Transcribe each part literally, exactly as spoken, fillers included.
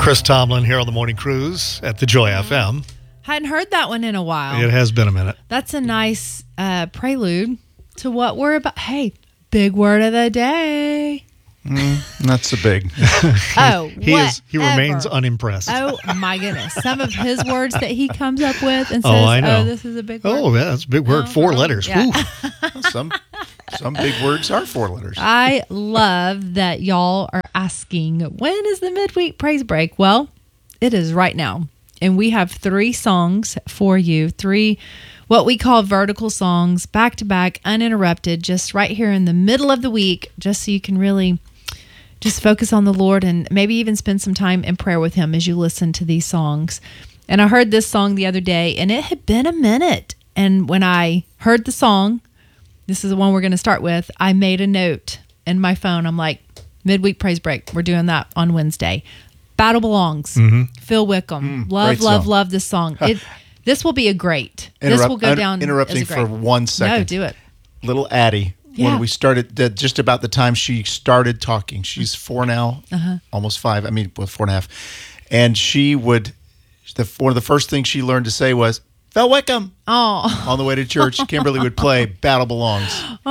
Chris Tomlin here on the Morning Cruise at the Joy F M. Hadn't heard that one in a while. It has been a minute. That's a nice uh, prelude to what we're about. Hey, big word of the day. Mm, not so big. Oh, he is. He whatever. remains unimpressed. Oh my goodness! Some of his words that he comes up with and Oh, says, I know. "Oh, this is a big word." Oh, yeah, that's a big word. Oh, Four well, letters. yeah. Woo. some some big words are four letters. I love that y'all are asking, when is the midweek praise break? Well, it is right now. And we have three songs for you, three what we call vertical songs, back to back, uninterrupted, just right here in the middle of the week, just so you can really just focus on the Lord and maybe even spend some time in prayer with Him as you listen to these songs. And I heard this song the other day, and it had been a minute. And when I heard the song, this is the one we're going to start with, I made a note in my phone. I'm like, midweek praise break. We're doing that on Wednesday. Battle Belongs. Mm-hmm. Phil Wickham. Mm, love, great love, song. love this song. It, this will be a great. this Interrupt- will go down interrupting as a great. for one second. No, do it. Little Addie, Yeah. when we started, uh, just about the time she started talking, she's four now, Uh-huh. almost five. I mean, well, four and a half. And she would, the one of the first things she learned to say was, Phil Wickham. Oh, On the way to church, Kimberly would play Battle Belongs.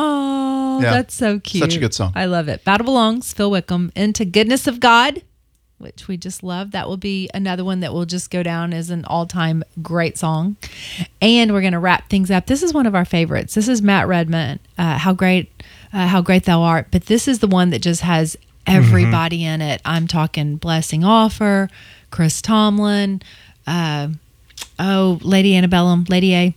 oh, Yeah. that's so cute. Such a good song. I love it. Battle Belongs, Phil Wickham. Into Goodness of God, which we just love. That will be another one that will just go down as an all-time great song. And we're going to wrap things up. This is one of our favorites. This is Matt Redman, uh, How Great uh, How Great Thou Art. But this is the one that just has everybody in it. I'm talking Blessing Offer, Chris Tomlin, uh, oh, Lady Antebellum, Lady A.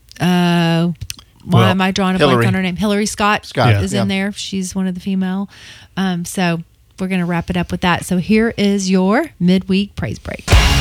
Uh, why Well, am I drawing a Hillary. blank on her name? Hillary Scott, Scott, is yeah. in there. She's one of the female. Um, so we're going to wrap it up with that. So here is your midweek praise break.